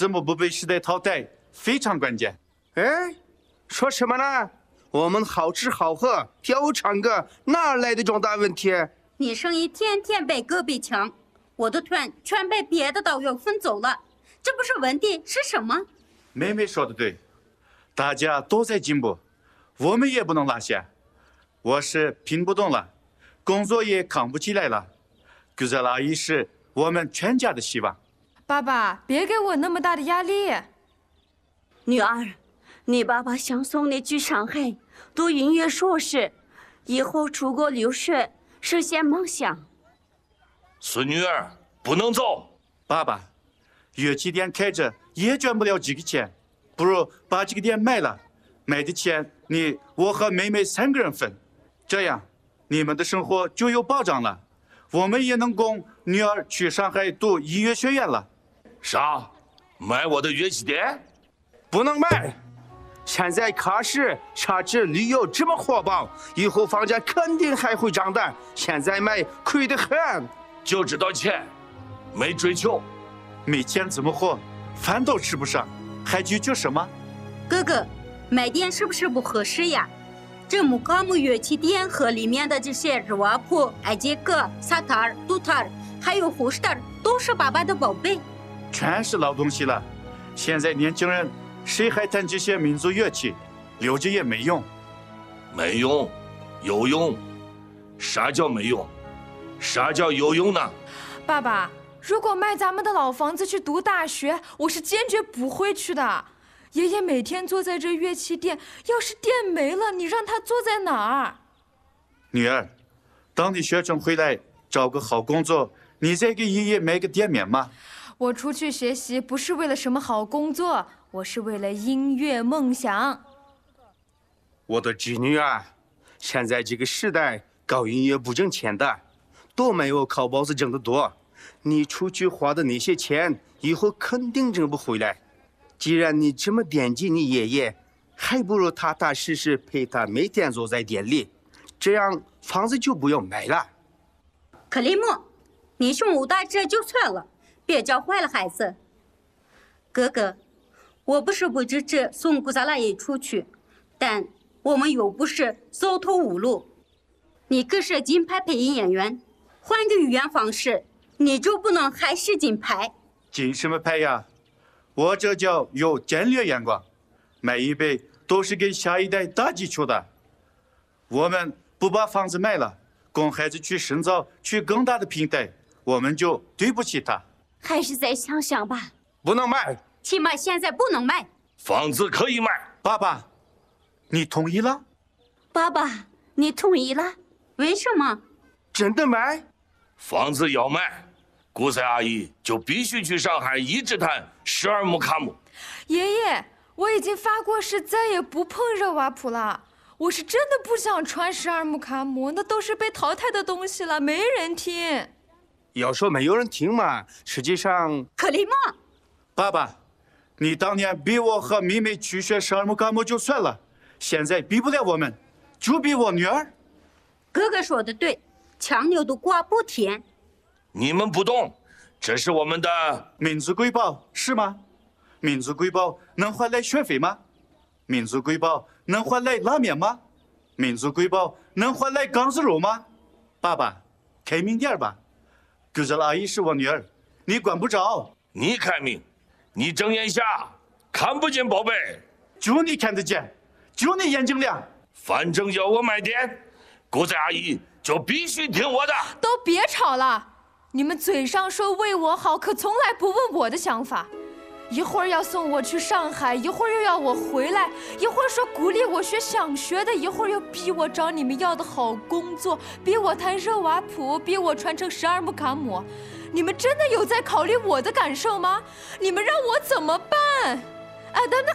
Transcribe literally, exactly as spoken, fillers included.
字母不被时代淘汰非常关键。 哎，说什么呢？我们好吃好喝，跳舞唱歌，哪来的重大问题？ 你生意天天被隔壁抢，我的团全被别的导游分走了，这不是问题是什么？ 妹妹说的对，大家都在进步，我们也不能落下。我是拼不动了，工作也扛不起来了。狗仔阿姨是我们全家的希望。 爸爸，别给我那么大的压力。 女儿，你爸爸想送你去上海读音乐硕士，以后出国留学，实现梦想。 孙女儿不能走。 爸爸，乐器店开着也赚不了几个钱，不如把这个店卖了，卖的钱你我和妹妹三个人分，这样你们的生活就有保障了，我们也能供女儿去上海读音乐学院了。 啥？卖我的乐器店？ 不能卖！现在卡市、茶职、旅游这么火爆，以后房价肯定还会涨的。现在卖亏得很。 就知道钱，没追求。 没钱怎么活？饭都吃不上，还追求什么？ 哥哥，卖店是不是不合适呀？这木卡姆乐器店和里面的这些日瓦普、艾杰克、萨塔尔、杜塔尔，还有胡斯特尔，都是爸爸的宝贝。 全是老东西了。现在年轻人谁还弹这些民族乐器？留着也没用。 没用，有用。啥叫没用？啥叫有用呢？ 爸爸，如果卖咱们的老房子去读大学，我是坚决不会去的。爷爷每天坐在这乐器店，要是店没了，你让他坐在哪儿？ 女儿，等你学成回来，找个好工作，你再给爷爷买个店面嘛。 我出去学习不是为了什么好工作，我是为了音乐梦想。 我的侄女啊，现在这个时代搞音乐不挣钱的，都没有靠包子挣得多。你出去花的那些钱，以后肯定挣不回来。既然你这么惦记你爷爷，还不如踏踏实实陪他每天坐在店里，这样房子就不用卖了。 克里姆，你胸无大志就算了，别教坏了孩子。哥哥，我不是不支持送古萨拉耶出去，但我们又不是走投无路。你可是金牌配音演员，换个语言方式，你就不能还是金牌？ 金什么牌呀？我这叫有战略眼光，每一辈都是给下一代打基础的。我们不把房子卖了，供孩子去深造，去更大的平台，我们就对不起他。 还是再想想吧。 不能卖， 起码现在不能卖。 房子可以卖。 爸爸，你同意了？ 爸爸，你同意了？ 为什么？ 真的卖？ 房子要卖，古塞阿姨就必须去上海一直弹十二木卡姆。 爷爷，我已经发过誓，再也不碰热瓦普了。我是真的不想穿十二木卡姆，那都是被淘汰的东西了，没人听。 要说没有人听嘛，实际上…… 克里姆， 爸爸，你当年逼我和妹妹去学十二木卡姆就算了，现在逼不了我们，就逼我女儿。 哥哥说的对，强扭的瓜不甜。 你们不懂，这是我们的民族瑰宝是吗？民族瑰宝能换来学费吗？民族瑰宝能换来拉面吗？民族瑰宝能换来缸子肉吗？爸爸，开明点吧。狗仔阿姨是我女儿，你管不着。 你开明，你睁眼瞎，看不见宝贝。 就你看得见，就你眼睛亮。 反正要我卖店，古仔阿姨就必须听我的。 都别吵了，你们嘴上说为我好，可从来不问我的想法。一会儿要送我去上海，一会儿又要我回来，一会儿说鼓励我学想学的，一会儿又逼我找你们要的好工作，逼我弹热瓦普，逼我传承十二木卡姆。你们真的有在考虑我的感受吗？你们让我怎么办？哎，那那